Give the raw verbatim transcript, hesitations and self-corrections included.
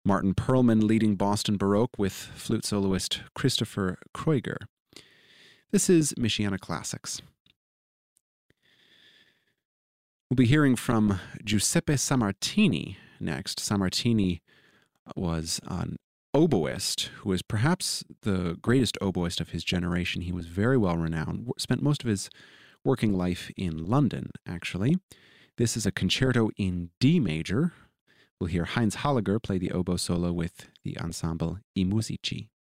Martin Perlman leading Boston Baroque with flute soloist Christopher Kreuger. This is Michiana Classics. We'll be hearing from Giuseppe Sammartini next. Sammartini was an oboist who was perhaps the greatest oboist of his generation. He was very well renowned, spent most of his working life in London, actually. This is a concerto in D major. We'll hear Heinz Hallager play the oboe solo with the ensemble I Musici.